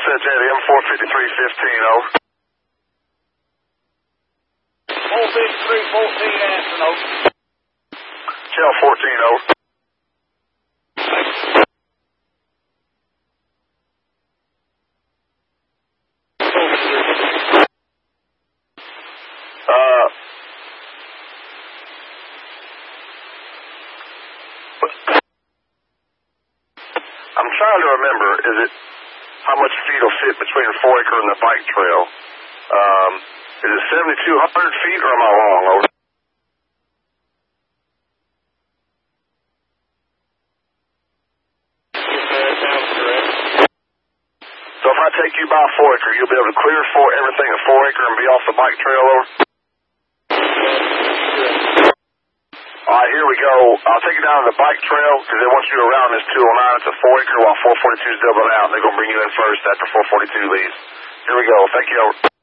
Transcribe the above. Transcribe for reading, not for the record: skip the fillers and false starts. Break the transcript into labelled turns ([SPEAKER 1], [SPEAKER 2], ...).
[SPEAKER 1] set J to M45315, over.
[SPEAKER 2] 45314 answering, over.
[SPEAKER 1] Shell 14, over. I'm trying to remember, is it how much feet will fit between the 4-acre and the bike trail? Is it 7,200 feet, or am I wrong, over? So if I take you by 4-acre, you'll be able to clear everything at 4-acre and be off the bike trail, over? Alright, here we go. I'll take you down to the bike trail, because they want you around this 209. It's a 4-acre while 442 is doubling out. They're going to bring you in first after 442 leaves. Here we go. Thank you, over.